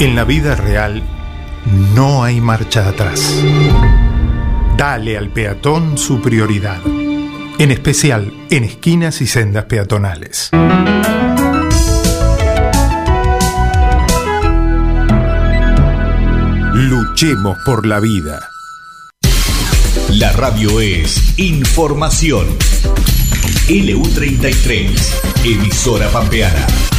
En la vida real no hay marcha atrás. Dale al peatón su prioridad, en especial en esquinas y sendas peatonales. Luchemos por la vida. La radio es información. LU33, emisora pampeana.